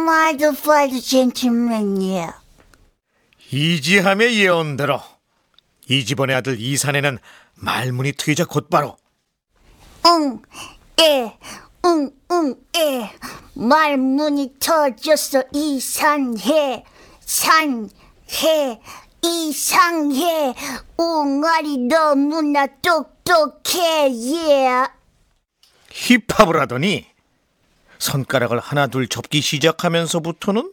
modified gentleman이야. 이지함의 예언대로 이지번의 아들 이산에는 말문이 트이자 곧바로 말문이 터졌어. 이상해, 이상해. 옹알이 너무나 똑똑해. 힙합을 하더니 손가락을 하나 둘 접기 시작하면서부터는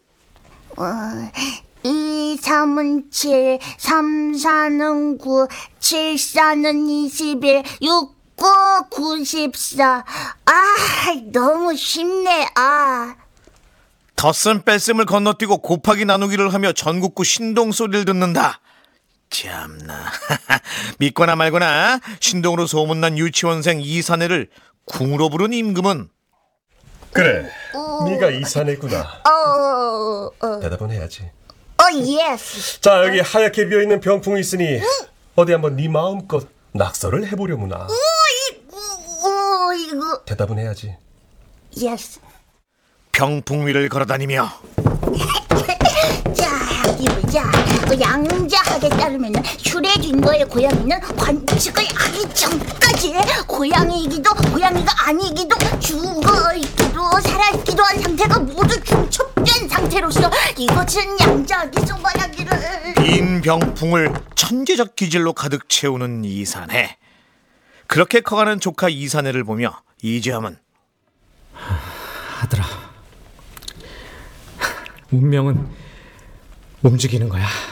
2, 3은 7, 3, 4는 9, 7, 4는 21, 6, 9, 94. 너무 쉽네. 덧셈 뺄셈을 건너뛰고 곱하기 나누기를 하며 전국구 신동 소리를 듣는다. 참나. 믿거나 말거나 신동으로 소문난 유치원생 이산해를 궁으로 부른 임금은 그래, 네가 이산해구나. 대답은 해야지. 예스. 자, 여기 하얗게 비어있는 병풍이 있으니 어디 한번 네 마음껏 낙서를 해보려무나. 이거. 대답은 해야지. 예스. 병풍 위를 걸어다니며 자, 여기 보자. 양자학에 따르면 슈레딩거의 고양이는 관측을 하기 전까지 고양이이기도 고양이가 아니기도 죽어있기도 살아있기도 한 상태가 모두 중첩된 상태로서 이것은 양자학에서 말하기를. 빈 병풍을 천재적 기질로 가득 채우는 이산해. 그렇게 커가는 조카 이산해를 보며 이지함은 아들아, 운명은 움직이는 거야.